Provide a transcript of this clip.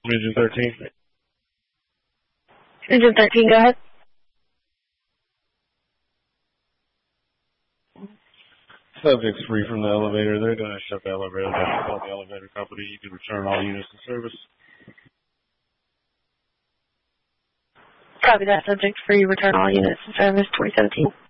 Engine 13. Engine 13, go ahead. Subject's free from the elevator. They're going to shut the elevator down. Call the elevator company. You can return all units to service. Copy that. Subject free. Return all units to service 2017.